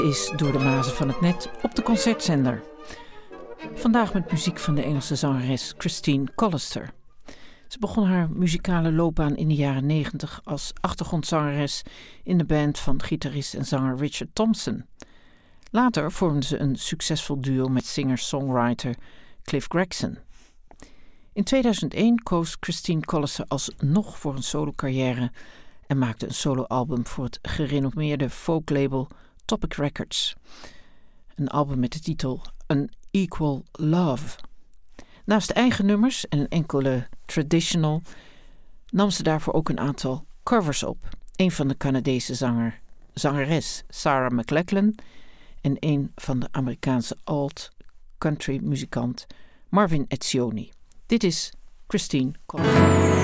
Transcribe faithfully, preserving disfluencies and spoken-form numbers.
is door de mazen van het net op de concertzender. Vandaag met muziek van de Engelse zangeres Christine Collister. Ze begon haar muzikale loopbaan in de jaren negentig als achtergrondzangeres in de band van gitarist en zanger Richard Thompson. Later vormde ze een succesvol duo met singer-songwriter Cliff Gregson. In tweeduizend één koos Christine Collister alsnog voor een solo-carrière en maakte een soloalbum voor het gerenommeerde folklabel Topic Records. Een album met de titel An Equal Love. Naast eigen nummers en een enkele traditional nam ze daarvoor ook een aantal covers op. Een van de Canadese zanger, zangeres Sarah McLachlan en een van de Amerikaanse alt-country muzikant Marvin Etzioni. Dit is Christine Collister.